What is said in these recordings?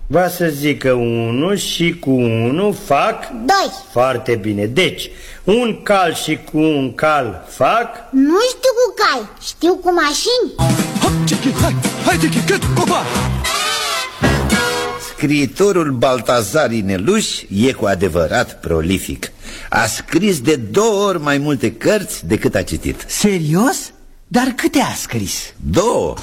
Va să zică 1 și cu 1 fac 2. Foarte bine. Deci, un cal și cu un cal fac... Nu știu cu cai, știu cu mașini. Scriitorul Baltazar Ineluș e cu adevărat prolific. A scris de 2 ori mai multe cărți decât a citit. Serios? Dar câte a scris? 2.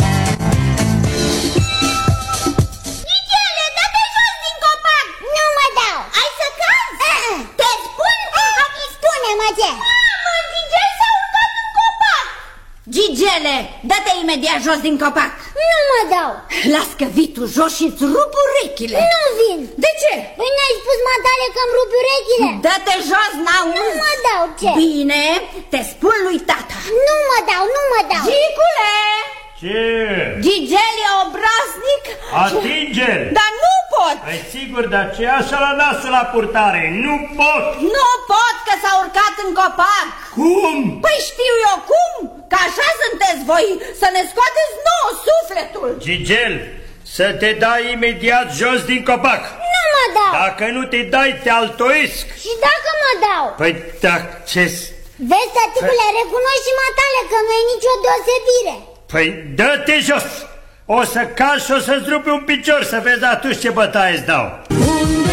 Ghigele, dă-te jos din copac! Nu mă dau! Ai să cazi? Te spun? Spune-mă ce! Mamă, Gigel s-a urcat în copac! Gigele, dă-te imediat jos din copac! Nu mă dau! Las că vii tu jos și îți rup urechile! Nu vin! De ce? Păi n-ai spus, matale, că-mi rupi urechile? Dă-te jos, n-auzi! Nu mă dau, ce? Bine, te spun lui tata! Nu mă dau, nu mă dau! Gicule! Ce? Gigel e obraznic? Atinge-l! Dar nu pot! Ai sigur, dar ce așa la nasul la purtare? Nu pot! Nu pot, că s-a urcat în copac! Cum? Păi știu eu cum! Că așa sunteți voi, să ne scoateți nouă sufletul! Gigel, să te dai imediat jos din copac! Nu mă dau! Dacă nu te dai, te altoiesc! Și dacă mă dau? Păi, dacă ce... Vezi, tăticule, recunoști și matale că nu e nicio deosebire. Păi, dă-te jos! O să cazi și o să-ți rupi un picior, să vezi atunci ce bătaie îți dau.